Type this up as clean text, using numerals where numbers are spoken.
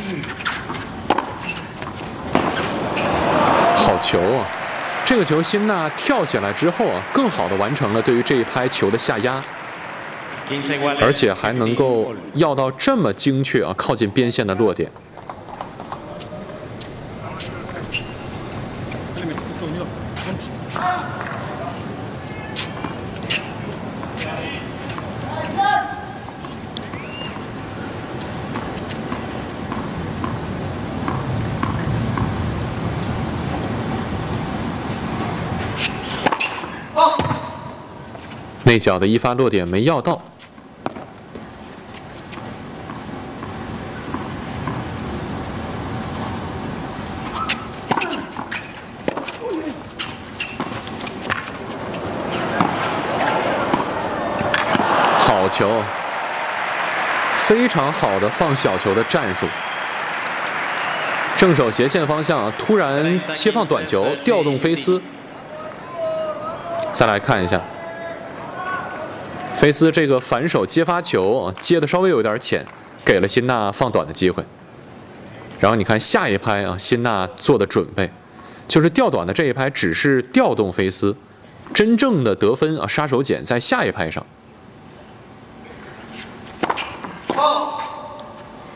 好球啊！这个球辛纳跳起来之后啊，更好的完成了对于这一拍球的下压，而且还能够要到这么精确啊，靠近边线的落点。内角的一发落点没要到，好球，非常好的放小球的战术。正手斜线方向突然切放短球，调动菲斯。再来看一下。菲斯这个反手接发球啊，接的稍微有点浅，给了辛纳放短的机会。然后你看下一拍啊，辛纳做的准备，就是调短的这一拍只是调动菲斯，真正的得分啊杀手锏在下一拍上。